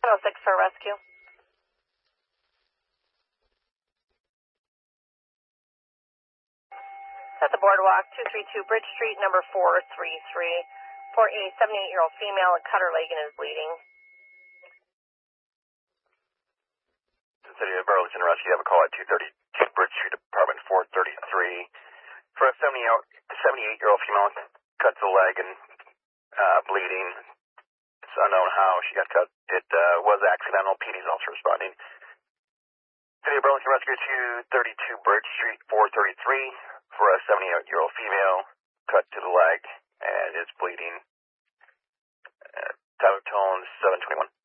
106 for rescue. At the boardwalk, 232 Bridge Street, number 433. For a 78-year-old female, cut her leg and is bleeding. City of Burlington Rescue, you have a call at 232 Bridge Street, apartment 433. For a 78-year-old female, cut the leg and bleeding. It's unknown how she got cut. It was accidental. PD's also responding. City of Burlington Rescue, 232 Bridge Street, 433. For a 78-year-old female, cut to the leg and is bleeding. Time of tone 7:21.